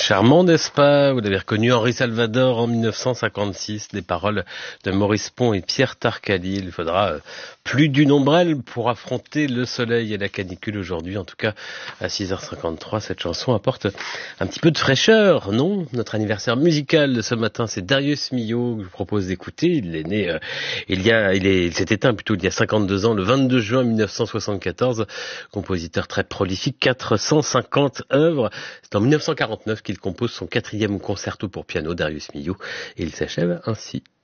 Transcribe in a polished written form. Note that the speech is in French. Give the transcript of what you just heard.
Charmant, n'est-ce pas? Vous l'avez reconnu, Henri Salvador en 1956, des paroles de Maurice Pont et Pierre Tarcalil. Il faudra plus d'une ombrelle pour affronter le soleil et la canicule aujourd'hui. En tout cas, à 6h53, cette chanson apporte un petit peu de fraîcheur, non? Notre anniversaire musical de ce matin, c'est Darius Milhaud que je vous propose d'écouter. Il est né, il s'est éteint plutôt il y a 52 ans, le 22 juin 1974. Compositeur très prolifique, 450 œuvres. C'est en 1949 qu'il compose son 4e concerto pour piano, Darius Milhaud, et il s'achève ainsi.